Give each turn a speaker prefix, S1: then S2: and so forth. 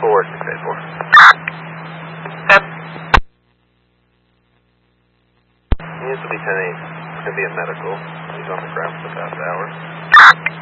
S1: 684. He needs to be 10-8. It's going to be a medical. He's on the ground for the past hour.